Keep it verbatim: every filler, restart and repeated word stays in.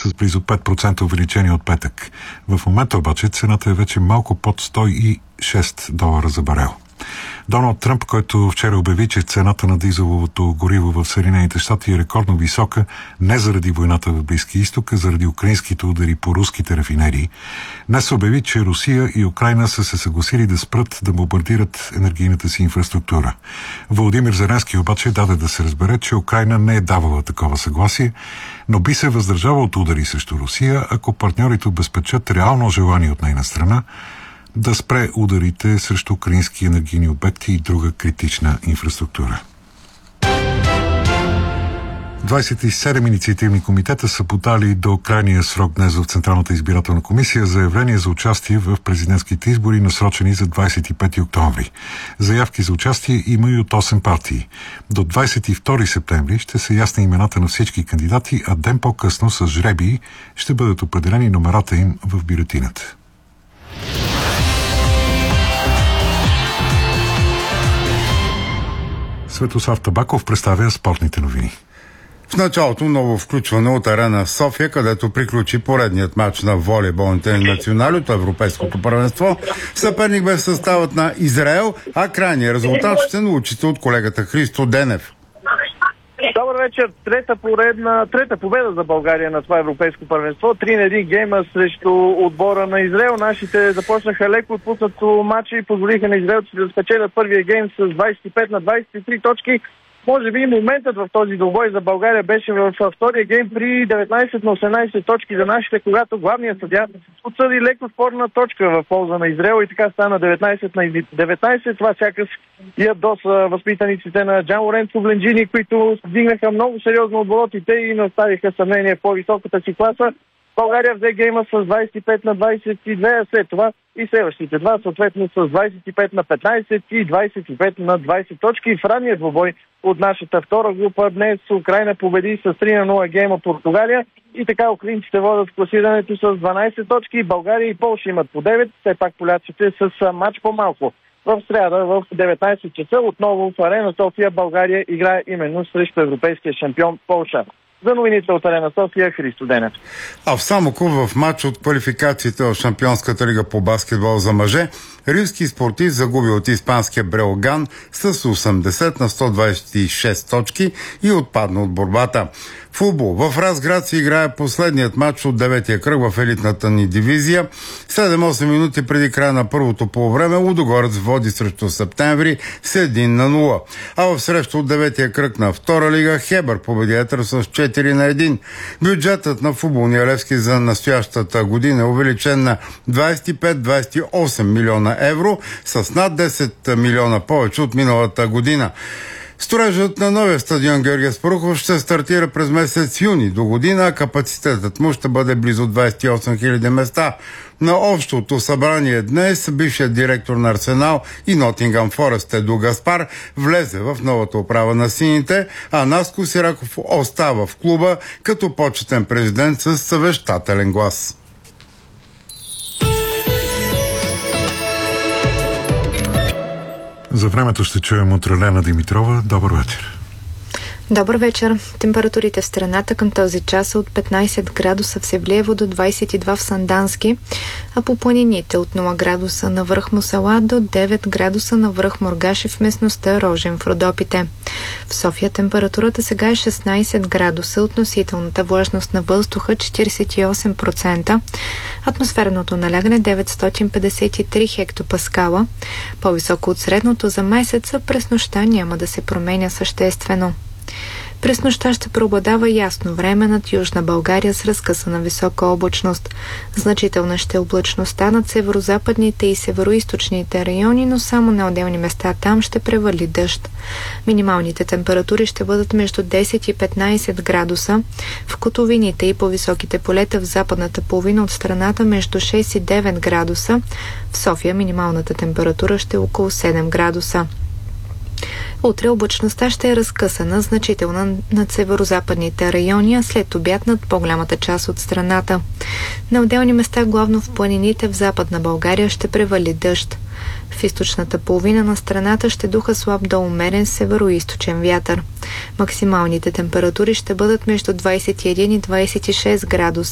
с близо пет процента увеличение от петък. В момента обаче цената е вече малко под сто и шест долара за барел. Доналд Тръмп, който вчера обяви, че цената на дизеловото гориво в Съединените щати е рекордно висока не заради войната в Близкия изток, а заради украинските удари по руските рафинерии, днес обяви, че Русия и Украйна са се съгласили да спрат да бомбардират енергийната си инфраструктура. Володимир Зеленски обаче даде да се разбере, че Украйна не е давала такова съгласие, но би се въздържала от удари срещу Русия, ако партньорите обезпечат реално желание от нейна страна да спре ударите срещу украински енергийни обекти и друга критична инфраструктура. двадесет и седем инициативни комитета са подали до крайния срок днес в Централната избирателна комисия заявление за участие в президентските избори, насрочени за двадесет и пети октомври. Заявки за участие има и от осем партии. До двадесет и втори септември ще са ясни имената на всички кандидати, а ден по-късно с жребии ще бъдат определени номерата им в бюлетината. Светослав Табаков представя спортните новини. В началото ново включване от Арена София, където приключи поредният матч на волейболните национали от Европейското първенство. Съперник бе съставът на Израел, а крайният резултат ще научите от колегата Христо Денев. Добър вечер. Трета поредна, трета победа за България на това европейско първенство. три на един гейма срещу отбора на Израел. Нашите започнаха леко отпуснато матча и позволиха на израелците да спечелят първия гейм с двадесет и пет на двадесет и три точки. Може би моментът в този двубой за България беше в втория гейм при деветнадесет на осемнадесет точки за нашите, когато главният съдия отсъди леко спорна точка в полза на Израел и така стана деветнадесет на деветнадесет. Това сякаш ядоса възпитаниците на Джан Лоренцо Бленджини, които вдигнаха много сериозно оборотите и не оставиха съмнение в по-високата си класа. България взе гейма с двадесет и пет на двадесет и две, а след това и следващите два, съответно с двадесет и пет на петнадесет и двадесет и пет на двадесет точки. В ранния двубой от нашата втора група днес Украйна победи с три на нула гейма Португалия и така украинците водят в класирането с дванадесет точки. България и Полша имат по девет, все пак поляците с матч по-малко. В сряда в деветнадесет часа отново в Арена София България играе именно срещу европейския шампион Полша. За новините от Арена София, Христо Денев. А в Самоков в матч от квалификациите в Шампионската лига по баскетбол за мъже, римски спортист загуби от испанския Бреоган с осемдесет на сто двадесет и шест точки и отпадна от борбата. Футбол. В Разград се играе последният матч от деветия кръг в елитната ни дивизия. седем-осем минути преди края на първото полувреме Лудогорец води срещу Септември с един на нула. А в срещу от деветия кръг на втора лига Хебър победи Етър с четири на един. Бюджетът на футболния Левски за настоящата година е увеличен на двадесет и пет до двадесет и осем милиона евро с над десет милиона повече от миналата година. Строежът на новия стадион Георги Аспарухов ще стартира през месец юни до година, а капацитетът му ще бъде близо двадесет и осем хиляди места. На общото събрание днес бившият директор на Арсенал и Нотингъм Форест Еду Гаспар влезе в новата управа на сините, а Наско Сираков остава в клуба като почетен президент с съвещателен глас. За времето ще чуем от Ралена Димитрова. Добър вечер. Добър вечер. Температурите в страната към този час са от петнадесет градуса в Севлиево до двадесет и два в Сандански, а по планините от нула градуса на връх Мусала до девет градуса на връх Моргаши в местността Рожен в Родопите. В София температурата сега е шестнадесет градуса, относителната влажност на въздуха четиридесет и осем процента, атмосферното налягане деветстотин петдесет и три хектопаскала, по-високо от средното за месеца, през нощта няма да се променя съществено. През нощта ще преобладава ясно време над Южна България с разкъсана висока облачност. Значителна ще е облачността над северо-западните и северо-источните райони, но само на отделни места там ще превали дъжд. Минималните температури ще бъдат между десет и петнадесет градуса, в котловините и по високите полета в западната половина от страната между шест и девет градуса. В София минималната температура ще е около седем градуса. Утре облачността ще е разкъсана, значителна над северо-западните райони, а след обяд над по-голямата част от страната. На отделни места, главно в планините в Западна България, ще превали дъжд. В източната половина на страната ще духа слаб до умерен северо-источен вятър. Максималните температури ще бъдат между двадесет и един и двадесет и шест градуса.